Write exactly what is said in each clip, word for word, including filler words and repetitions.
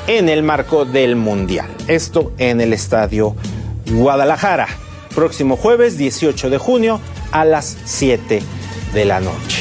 en el marco del Mundial. Esto en el Estadio Guadalajara, próximo jueves dieciocho de junio a las siete de la noche.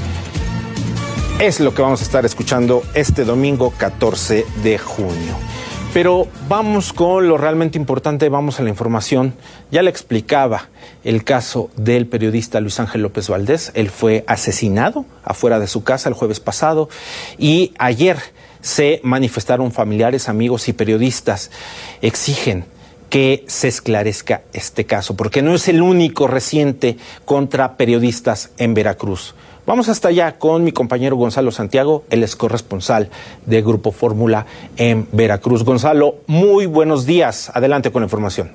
Es lo que vamos a estar escuchando este domingo catorce de junio. Pero vamos con lo realmente importante, vamos a la información. Ya le explicaba el caso del periodista Luis Ángel López Valdés. Él fue asesinado afuera de su casa el jueves pasado y ayer se manifestaron familiares, amigos y periodistas. Exigen que se esclarezca este caso, porque no es el único reciente contra periodistas en Veracruz. Vamos hasta allá con mi compañero Gonzalo Santiago, él es corresponsal de Grupo Fórmula en Veracruz. Gonzalo, muy buenos días. Adelante con la información.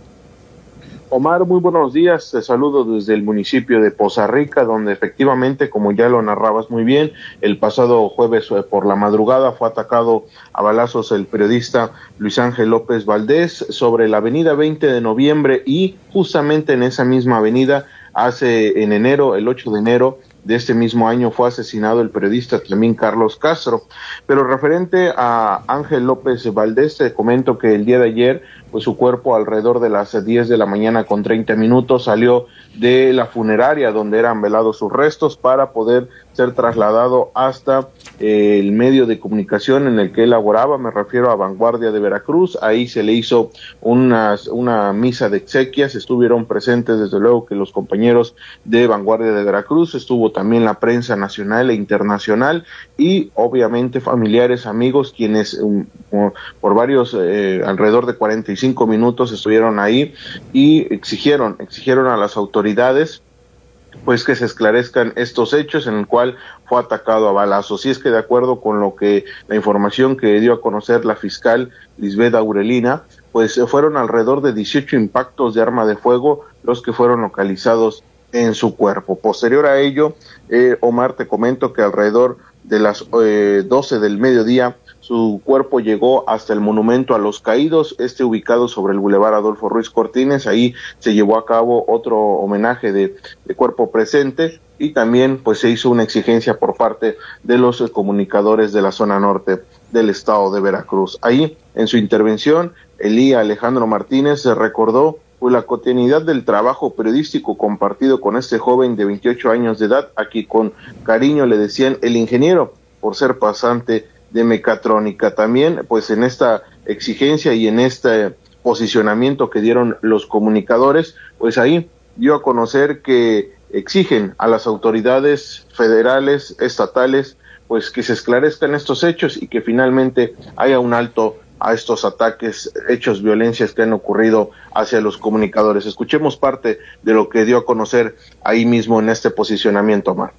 Omar, muy buenos días. Te saludo desde el municipio de Poza Rica, donde efectivamente, como ya lo narrabas muy bien, el pasado jueves por la madrugada fue atacado a balazos el periodista Luis Ángel López Valdés sobre la avenida veinte de noviembre, y justamente en esa misma avenida, hace en enero, el ocho de enero, de este mismo año fue asesinado el periodista también Carlos Castro. Pero referente a Ángel López Valdés, te comento que el día de ayer, pues su cuerpo alrededor de las diez de la mañana con treinta minutos salió de la funeraria donde eran velados sus restos para poder ser trasladado hasta eh, el medio de comunicación en el que él laboraba, me refiero a Vanguardia de Veracruz. Ahí se le hizo unas, una misa de exequias, estuvieron presentes desde luego que los compañeros de Vanguardia de Veracruz, estuvo también la prensa nacional e internacional y obviamente familiares, amigos, quienes um, por varios, eh, alrededor de cuarenta y cinco minutos estuvieron ahí y exigieron, exigieron a las autoridades pues que se esclarezcan estos hechos en el cual fue atacado a balazos. Y es que de acuerdo con lo que la información que dio a conocer la fiscal Lisbeth Aurelina, pues fueron alrededor de dieciocho impactos de arma de fuego los que fueron localizados en su cuerpo. Posterior a ello, eh, Omar, te comento que alrededor de las eh, doce del mediodía su cuerpo llegó hasta el Monumento a los Caídos, este ubicado sobre el Boulevard Adolfo Ruiz Cortines. Ahí se llevó a cabo otro homenaje de, de cuerpo presente y también pues se hizo una exigencia por parte de los comunicadores de la zona norte del estado de Veracruz. Ahí, en su intervención, Elía Alejandro Martínez se recordó pues la cotidianidad del trabajo periodístico compartido con este joven de veintiocho años de edad, a quien con cariño le decían el ingeniero, por ser pasante de mecatrónica. También, pues en esta exigencia y en este posicionamiento que dieron los comunicadores, pues ahí dio a conocer que exigen a las autoridades federales, estatales, pues que se esclarezcan estos hechos y que finalmente haya un alto a estos ataques, hechos, violencias que han ocurrido hacia los comunicadores. Escuchemos parte de lo que dio a conocer ahí mismo en este posicionamiento, Omar.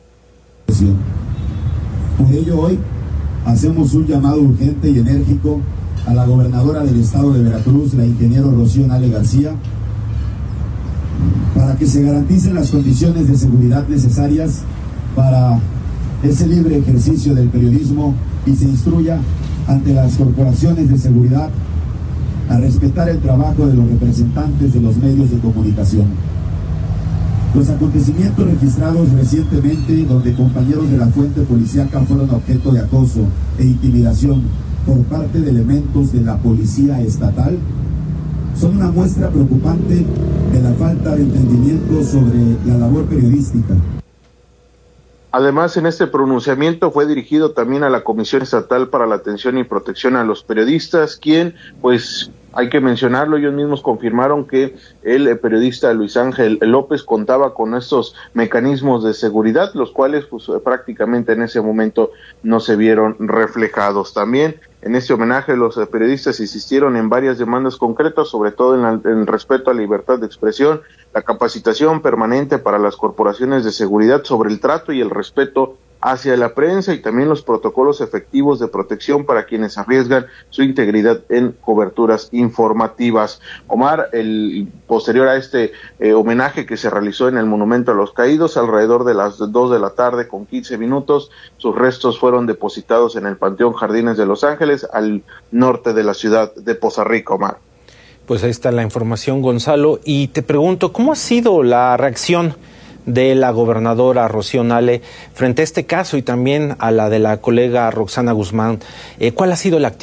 Por ello hoy hacemos un llamado urgente y enérgico a la gobernadora del estado de Veracruz, la ingeniero Rocío Nale García, para que se garanticen las condiciones de seguridad necesarias para ese libre ejercicio del periodismo y se instruya ante las corporaciones de seguridad a respetar el trabajo de los representantes de los medios de comunicación. Los acontecimientos registrados recientemente, donde compañeros de la fuente policíaca fueron objeto de acoso e intimidación por parte de elementos de la policía estatal, son una muestra preocupante de la falta de entendimiento sobre la labor periodística. Además, en este pronunciamiento fue dirigido también a la Comisión Estatal para la Atención y Protección a los Periodistas, quien, pues, hay que mencionarlo, ellos mismos confirmaron que el periodista Luis Ángel López contaba con estos mecanismos de seguridad, los cuales pues prácticamente en ese momento no se vieron reflejados. También en este homenaje los periodistas insistieron en varias demandas concretas, sobre todo en, la, en el respeto a la libertad de expresión, la capacitación permanente para las corporaciones de seguridad sobre el trato y el respeto hacia la prensa y también los protocolos efectivos de protección para quienes arriesgan su integridad en coberturas informativas. Omar, el posterior a este eh, homenaje que se realizó en el Monumento a los Caídos, alrededor de las dos de la tarde con quince minutos, sus restos fueron depositados en el Panteón Jardines de Los Ángeles, al norte de la ciudad de Poza Rica, Omar. Pues ahí está la información, Gonzalo, y te pregunto, ¿cómo ha sido la reacción de la gobernadora Rocío Nale frente a este caso y también a la de la colega Roxana Guzmán? Eh, ¿Cuál ha sido la actitud